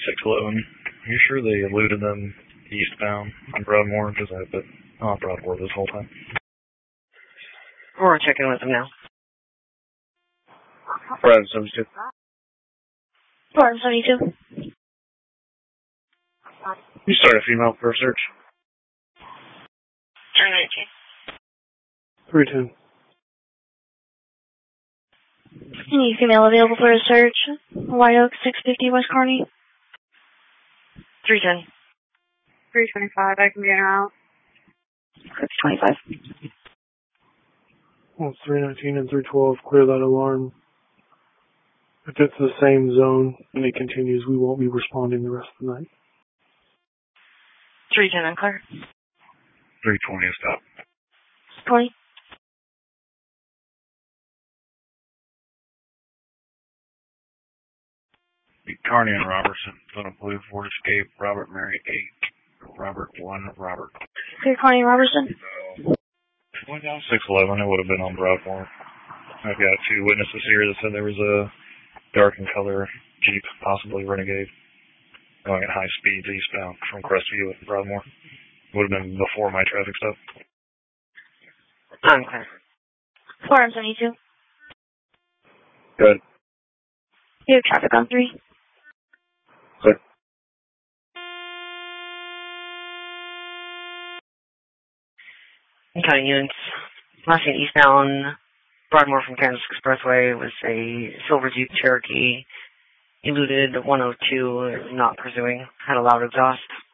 611. You sure they eluded them eastbound on Broadmoor? Because I've been on Broadmoor this whole time. We're checking with them now. Brad 72. Brad 72. You start a female for a search. 319. 310. Any female available for a search? White Oak 650 West Kearney. 310. 325, I can be in or out. 625. Well, 319 and 312, clear that alarm. If it's the same zone and it continues, we won't be responding the rest of the night. 310, I'm clear. 320 is stop. 20. Kearney and Robertson, Zona Blue, Ford Escape, Robert Mary 8, Robert 1, Robert. Clear Kearney Robertson. 611, it would have been on Broadmoor. I've got two witnesses here that said there was a dark in color Jeep, possibly Renegade, going at high speeds eastbound from Crestview and Broadmoor. Would have been before my traffic stop. I'm clear. 472. Good. You have traffic on 3. Clear. County units. Last seen eastbound Broadmoor from Kansas Expressway was a silver Jeep Cherokee. Eluded 102, not pursuing, had a loud exhaust.